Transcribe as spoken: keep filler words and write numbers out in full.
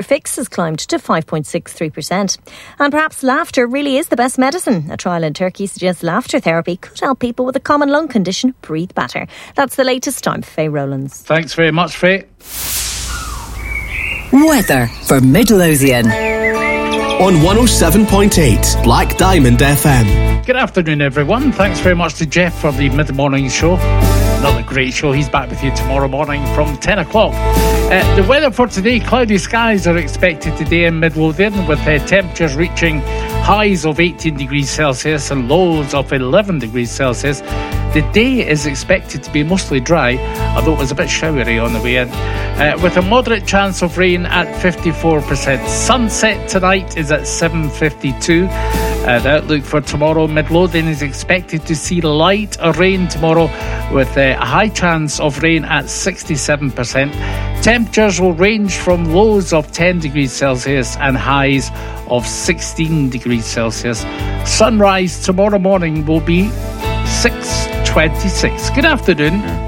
Fix has climbed to five point six three percent. And perhaps laughter really is the best medicine. A trial in Turkey suggests laughter therapy could help people with a common lung condition breathe better. That's the latest. I'm Faye Rowlands. Thanks very much, Faye. Weather for Midlothian. On one oh seven point eight Black Diamond F M. Good afternoon, everyone. Thanks very much to Jeff for the mid-morning show. Another great show. He's back with you tomorrow morning from ten o'clock. Uh, the weather for today, cloudy skies are expected today in Midlothian, with uh, temperatures reaching highs of eighteen degrees Celsius and lows of eleven degrees Celsius. The day is expected to be mostly dry, although it was a bit showery on the way in, uh, with a moderate chance of rain at fifty-four percent. Sunset tonight is at seven fifty-two. Uh, the outlook for tomorrow, Midlothian is expected to see light rain tomorrow, with uh, a high chance of rain at sixty-seven percent. Temperatures will range from lows of ten degrees Celsius and highs of sixteen degrees Celsius. Sunrise tomorrow morning will be six twenty-six. Good afternoon.